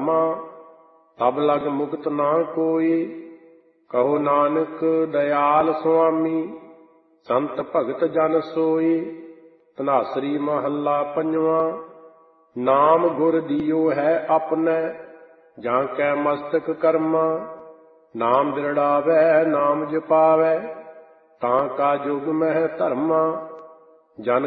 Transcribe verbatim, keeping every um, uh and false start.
ਕਰਮਾ, ਤਬ ਲਗ ਮੁਕਤ ਨਾ ਕੋਈ। ਕਹੋ ਨਾਨਕ ਦਇਆਲ ਸੁਆਮੀ, ਸੰਤ ਭਗਤ ਜਨ ਸੋਈ। ਧਨਾਸਰੀ ਮਹੱਲਾ ਪੰਜਵਾਂ। ਨਾਮ ਗੁਰ ਦੀਓ ਹੈ ਆਪਣੈ, ਜਾਂ ਕੈ ਮਸਤਕ ਕਰਮਾ। ਨਾਮ ਦ੍ਰਿੜਾਵੈ ਨਾਮ ਜਪਾਵੈ, ਤਾਂ ਕਾ ਜੁਗ ਮਹਿ ਧਰਮਾ। ਜਨ